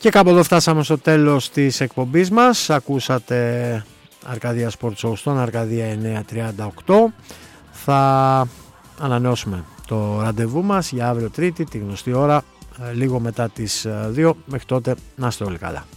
Και κάπου εδώ φτάσαμε στο τέλος της εκπομπής μας. Ακούσατε Arcadia Sport Show στον Arcadia 938. Θα ανανεώσουμε το ραντεβού μας για αύριο Τρίτη, τη γνωστή ώρα, λίγο μετά τις 2. Μέχρι τότε να είστε όλοι καλά.